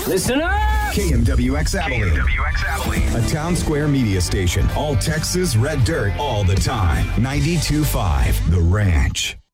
Listen up! KMWX Abilene. A town square media station. All Texas red dirt all the time. 92.5 The Ranch.